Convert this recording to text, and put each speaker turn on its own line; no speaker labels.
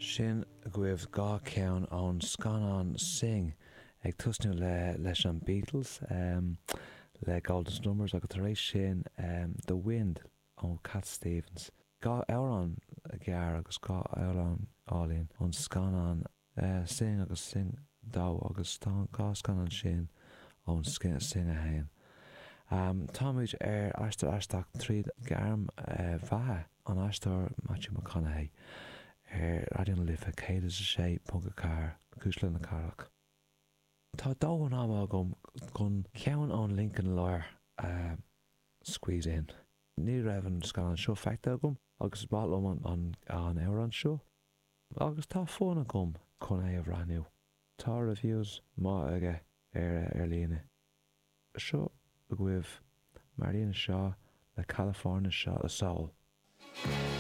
Sin gcuibh gá ceann ón scanán Sing ag tusnú leis an Beatles le Golden Slumbers agus tar éis sin The Wind ón Cat Stevens. Gá árán a ghear agus gá árán álíonn ón scanán Sing agus Sing dó agus tá gá scanán sin ón Sing a hain. Támuid aistar aisteach tríd garm bhaithe an aistar Matthew McConaughey Radio na Lifa 106.4 cúsla na Carach. Tá dó an am agam chun ceann ón Lincoln Lawyer squeeze in. Ní raibh scanán seo feicte agam agus ballom an éireann seo. Agus tá fóna agam chun é a bhreanú. Tá reviews má aige ar líne. Seo a gcuibh Marlena Shaw le California Soul.